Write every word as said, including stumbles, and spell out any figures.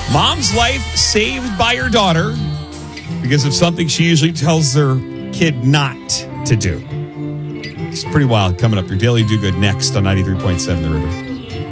Mom's life saved by her daughter because of something she usually tells her kid not to do. It's pretty wild. Coming up, your Daily Do Good next on ninety-three point seven The River.